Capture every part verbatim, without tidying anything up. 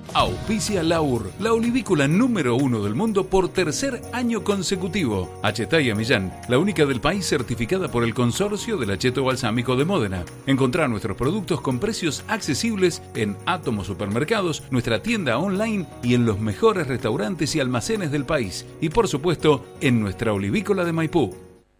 Auspicia Laur, la olivícola número uno del mundo por tercer año consecutivo. Achetaya Millán, la única del país certificada por el Consorcio del Acheto Balsámico de Módena. Encontrá nuestros productos con precios accesibles en Átomo Supermercados, nuestra tienda online y en los mejores restaurantes y almacenes del país. Y por supuesto, en nuestra olivícola de Maipú.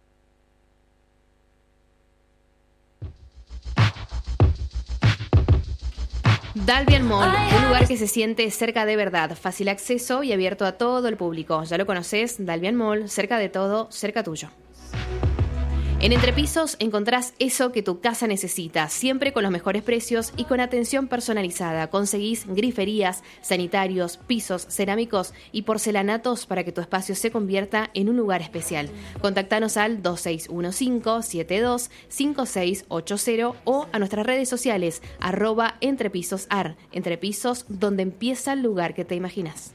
Dalvian Mall, un lugar que se siente cerca de verdad, fácil acceso y abierto a todo el público. Ya lo conoces, Dalvian Mall, cerca de todo, cerca tuyo. En Entrepisos encontrás eso que tu casa necesita, siempre con los mejores precios y con atención personalizada. Conseguís griferías, sanitarios, pisos, cerámicos y porcelanatos para que tu espacio se convierta en un lugar especial. Contactanos al dos seis uno cinco, siete dos cinco seis ocho cero o a nuestras redes sociales, arroba entrepisosar. Entrepisos, donde empieza el lugar que te imaginas.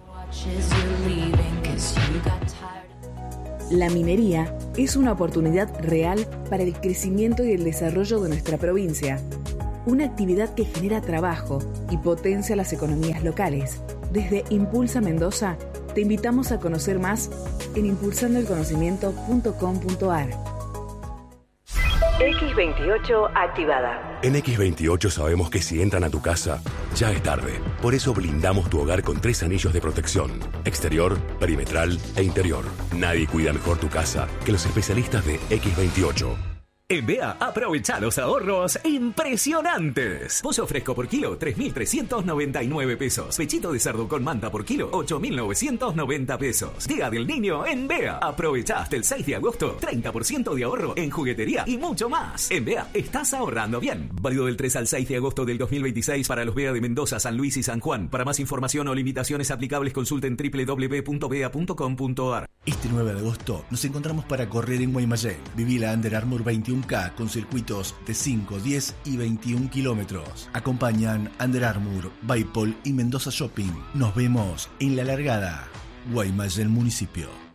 La minería es una oportunidad real para el crecimiento y el desarrollo de nuestra provincia. Una actividad que genera trabajo y potencia las economías locales. Desde Impulsa Mendoza, te invitamos a conocer más en impulsando el conocimiento punto com punto a r. equis veintiocho activada. En equis veintiocho sabemos que si entran a tu casa, ya es tarde. Por eso blindamos tu hogar con tres anillos de protección: exterior, perimetral e interior. Nadie cuida mejor tu casa que los especialistas de equis veintiocho. En B E A, aprovecha los ahorros impresionantes. Pollo fresco por kilo, tres mil trescientos noventa y nueve pesos. Pechito de cerdo con manta por kilo, ocho mil novecientos noventa pesos. Día del Niño en B E A. Aprovecha hasta el seis de agosto, treinta por ciento de ahorro en juguetería y mucho más. En B E A, estás ahorrando bien. Válido del tres al seis de agosto del dos mil veintiséis para los B E A de Mendoza, San Luis y San Juan. Para más información o limitaciones aplicables, consulten doble u doble u doble u punto b e a punto com punto a r. Este nueve de agosto nos encontramos para correr en Guaymallén. Viví la Under Armour veintiuno K con circuitos de cinco, diez y veintiún kilómetros. Acompañan Under Armour, Baipol y Mendoza Shopping. Nos vemos en la largada. Guaymallén Municipio.